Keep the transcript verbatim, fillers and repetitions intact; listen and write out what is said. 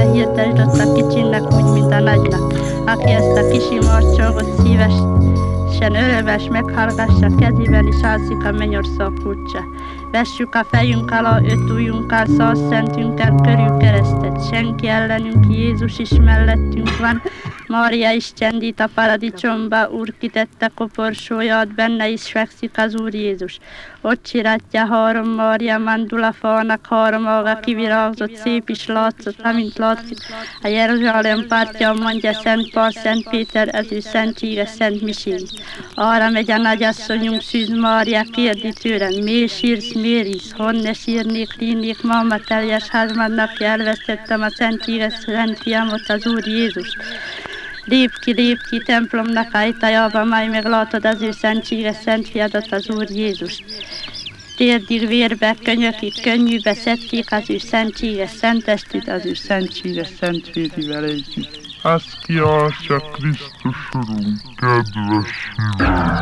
hirdesd ott a kicsinnek úgy, mint a nagynak, aki ezt a kisi marcsolgot szívesen örömes meghallgassa, kezében is alszik a mennyország kulcsa. Vessük a fejünk alá, öt ujjunkkal, száz szentünkkel körül keresztet. Senki ellenünk, Jézus is mellettünk van. Mária is csendít a paradicsomba, Úr kitette koporsóját, benne is fekszik az Úr Jézus. Ott csiratja három Mária mandulafának, három ága kivirágzott, szép is látszott, amint látszik. A Jeruzsálem partján mondja Szent Pál, Szent Péter, az ő szentséges Szent Misén. Arra megy a nagyasszonyunk, Szűz Mária, kérdi tőlem, miért sírsz, miért isz, honne sírnék, línnék, máma teljes harmadnapja elvesztettem a szentséges Szent Fiamot, az Úr Jézus. Lép ki, lép ki templomnak ajtajába, majd meglátod az ő szentséges Szent Fiadat, az Úr Jézus. Térdig, vérbe, könyökig, könnyűbe szedték az ő szentséges Szentestét, az ő szentséges Szentvédi velejét. Az ki atya Krisztus Urunk, kedves hívő!